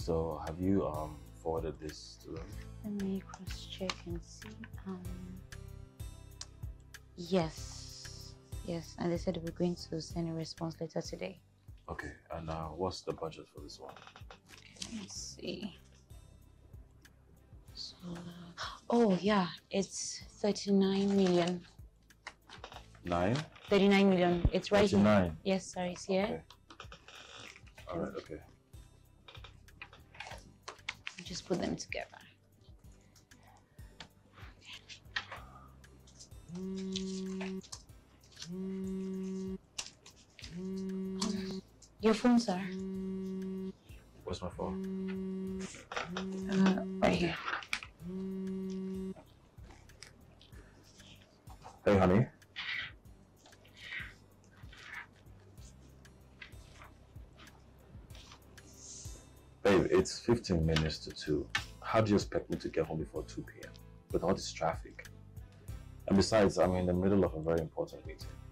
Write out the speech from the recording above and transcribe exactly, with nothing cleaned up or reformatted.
So have you um forwarded this to them? Let me cross check and see. Um, yes, yes, and they said they were going to send a response letter today. Okay, and uh, what's the budget for this one? Let's see. So, oh yeah, it's thirty-nine million. Nine? thirty-nine million. It's right thirty-nine. here. Yes, sorry, it's here. Okay. All right, okay. Just put them together. Um, your phone, sir. Where's my phone? Uh, right here. Hey, honey. Babe, it's fifteen minutes to two. How do you expect me to get home before two p m with all this traffic? And besides, I'm in the middle of a very important meeting.